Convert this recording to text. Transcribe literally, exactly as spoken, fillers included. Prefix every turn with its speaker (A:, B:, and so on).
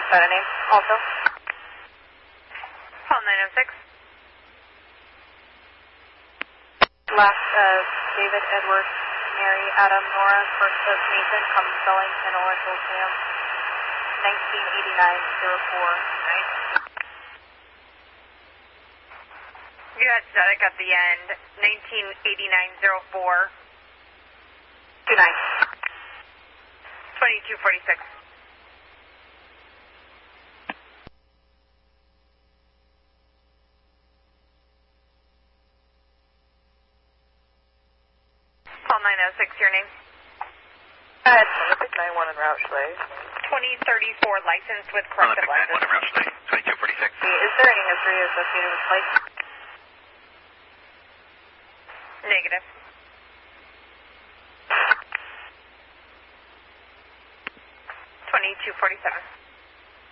A: Got a name also?
B: Call nine oh six.
A: Last, uh, David, Edward, Mary, Adam, Nora, first of Nathan, come spelling, Panola, Sam, nineteen eighty-nine oh four. Nice.
B: You had static at the end, nineteen eighty-nine oh four.
A: two nine.
B: twenty-two forty-six. Call nine oh six, your name?
A: Uh, it's Olympic nine one in Route Schley.
B: twenty thirty-four licensed with corrective
C: Olympic
B: lenses.
C: nine one in Route Schley, twenty-two forty-six.
A: Is there any history associated with plates?
B: Negative. twenty-two forty-seven.